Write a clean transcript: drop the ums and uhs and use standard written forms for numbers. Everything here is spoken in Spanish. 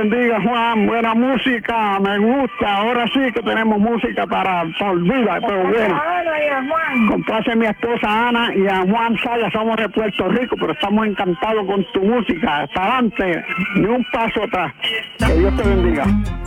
bendiga, Juan. Buena música, me gusta. Ahora sí que tenemos música para olvidar, pero bueno. Complace a mi esposa Ana y a Juan Saya, somos de Puerto Rico, pero estamos encantados con tu música. Hasta adelante, ni un paso atrás. Que Dios te bendiga.